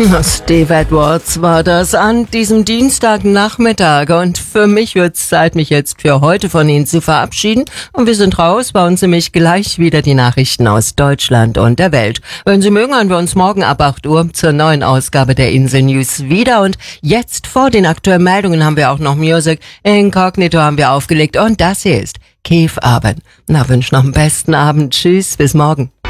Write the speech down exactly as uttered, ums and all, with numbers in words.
Steve Edwards war das an diesem Dienstagnachmittag und für mich wird's Zeit, mich jetzt für heute von Ihnen zu verabschieden und wir sind raus, bei uns nämlich gleich wieder die Nachrichten aus Deutschland und der Welt. Wenn Sie mögen, hören wir uns morgen ab acht Uhr zur neuen Ausgabe der Insel News wieder und jetzt vor den aktuellen Meldungen haben wir auch noch Music, Incognito haben wir aufgelegt und das hier ist Keith Urban. Na, wünsch noch einen besten Abend, tschüss, bis morgen.